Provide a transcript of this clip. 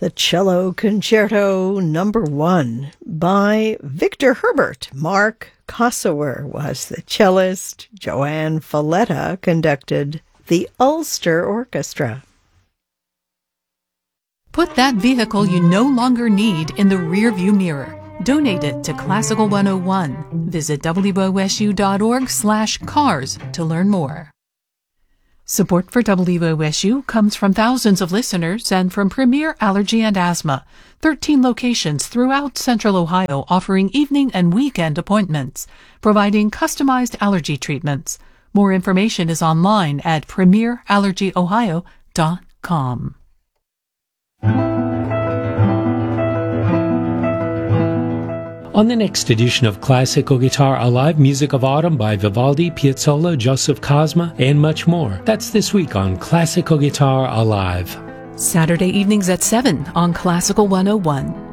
The Cello Concerto No. 1 by Victor Herbert. Mark Kossower was the cellist. Joanne Falletta conducted the Ulster Orchestra. Put that vehicle you no longer need in the rearview mirror. Donate it to Classical 101. Visit wosu.org/cars to learn more. Support for WOSU comes from thousands of listeners and from Premier Allergy and Asthma, 13 locations throughout Central Ohio offering evening and weekend appointments, providing customized allergy treatments. More information is online at premierallergyohio.com. On the next edition of Classical Guitar Alive, music of autumn by Vivaldi, Piazzolla, Joseph Cosma, and much more. That's this week on Classical Guitar Alive. Saturday evenings at 7 on Classical 101.